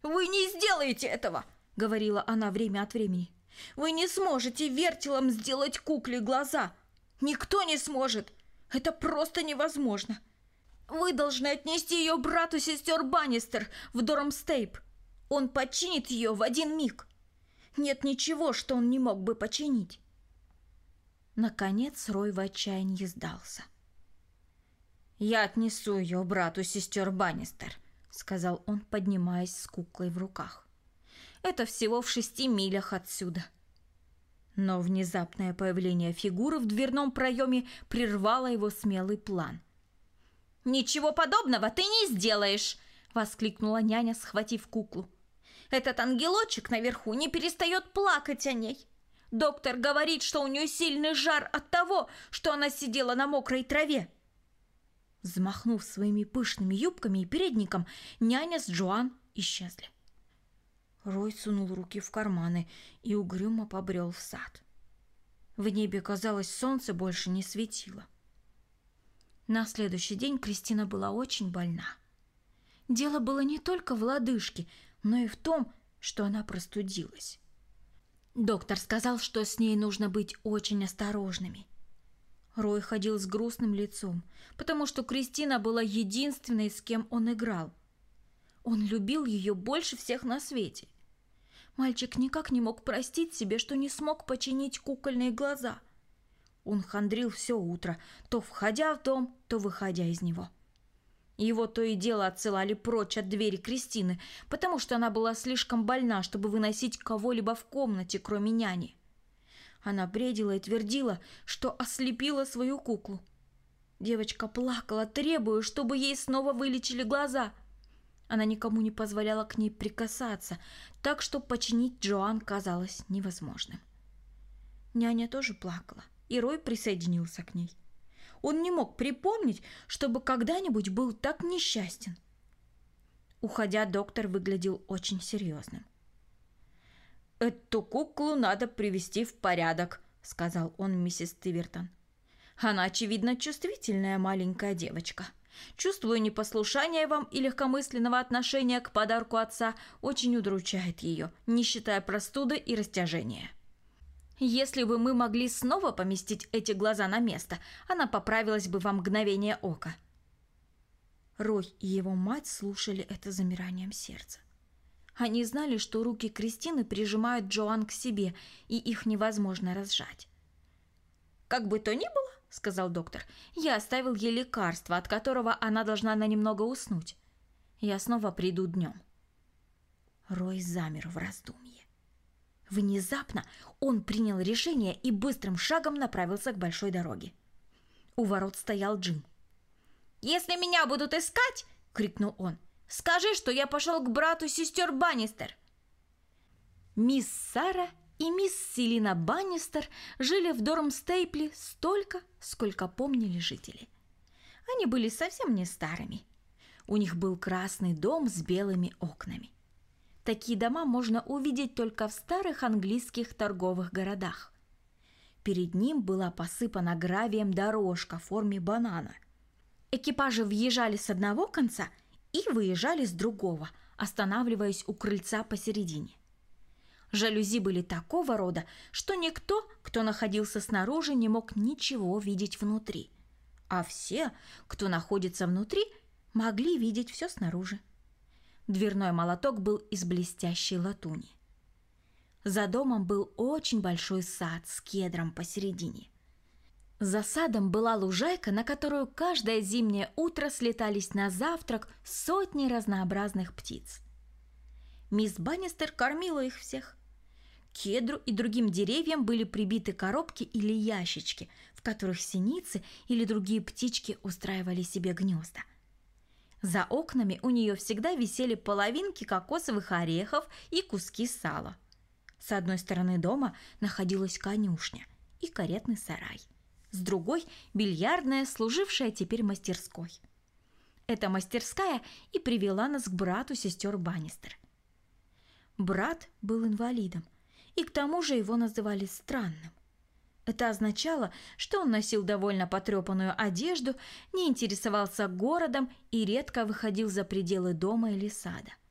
«Вы не сделаете этого!» — говорила она время от времени. «Вы не сможете вертелом сделать кукле глаза! Никто не сможет! Это просто невозможно! Вы должны отнести ее брату сестер Баннистер в Дормстейп. Он починит ее в один миг. Нет ничего, что он не мог бы починить». Наконец Рой в отчаянии сдался. «Я отнесу ее брату сестер Баннистер», — сказал он, поднимаясь с куклой в руках. «Это всего в 6 милях отсюда». Но внезапное появление фигуры в дверном проеме прервало его смелый план. «Ничего подобного ты не сделаешь!» — воскликнула няня, схватив куклу. «Этот ангелочек наверху не перестает плакать о ней. Доктор говорит, что у нее сильный жар от того, что она сидела на мокрой траве». Взмахнув своими пышными юбками и передником, няня с Джоан исчезли. Рой сунул руки в карманы и угрюмо побрел в сад. В небе, казалось, солнце больше не светило. На следующий день Кристина была очень больна. Дело было не только в лодыжке, но и в том, что она простудилась. Доктор сказал, что с ней нужно быть очень осторожными. Рой ходил с грустным лицом, потому что Кристина была единственной, с кем он играл. Он любил ее больше всех на свете. Мальчик никак не мог простить себе, что не смог починить кукольные глаза. Он хандрил все утро, то входя в дом, то выходя из него. Его то и дело отсылали прочь от двери Кристины, потому что она была слишком больна, чтобы выносить кого-либо в комнате, кроме няни. Она бредила и твердила, что ослепила свою куклу. Девочка плакала, требуя, чтобы ей снова вылечили глаза. Она никому не позволяла к ней прикасаться, так что починить Джоан казалось невозможным. Няня тоже плакала, и Рой присоединился к ней. Он не мог припомнить, чтобы когда-нибудь был так несчастен. Уходя, доктор выглядел очень серьезным. «Эту куклу надо привести в порядок», — сказал он миссис Тивертон. «Она, очевидно, чувствительная маленькая девочка. Чувствую, непослушание вам и легкомысленного отношения к подарку отца очень удручает ее, не считая простуды и растяжения. Если бы мы могли снова поместить эти глаза на место, она поправилась бы во мгновение ока». Рой и его мать слушали это замиранием сердца. Они знали, что руки Кристины прижимают Джоан к себе, и их невозможно разжать. «Как бы то ни было, — сказал доктор, — я оставил ей лекарство, от которого она должна на немного уснуть. Я снова приду днем». Рой замер в раздумье. Внезапно он принял решение и быстрым шагом направился к большой дороге. У ворот стоял Джим. «Если меня будут искать, — крикнул он, — скажи, что я пошел к брату сестер Баннистер». Мисс Сара и мисс Селина Баннистер жили в Дормстейпле столько, сколько помнили жители. Они были совсем не старыми. У них был красный дом с белыми окнами. Такие дома можно увидеть только в старых английских торговых городах. Перед ним была посыпана гравием дорожка в форме банана. Экипажи въезжали с одного конца и выезжали с другого, останавливаясь у крыльца посередине. Жалюзи были такого рода, что никто, кто находился снаружи, не мог ничего видеть внутри, а все, кто находится внутри, могли видеть все снаружи. Дверной молоток был из блестящей латуни. За домом был очень большой сад с кедром посередине. За садом была лужайка, на которую каждое зимнее утро слетались на завтрак сотни разнообразных птиц. Мисс Баннистер кормила их всех. К кедру и другим деревьям были прибиты коробки или ящички, в которых синицы или другие птички устраивали себе гнезда. За окнами у нее всегда висели половинки кокосовых орехов и куски сала. С одной стороны дома находилась конюшня и каретный сарай. С другой – бильярдная, служившая теперь мастерской. Эта мастерская и привела нас к брату сестер Баннистер. Брат был инвалидом, и к тому же его называли странным. Это означало, что он носил довольно потрепанную одежду, не интересовался городом и редко выходил за пределы дома или сада.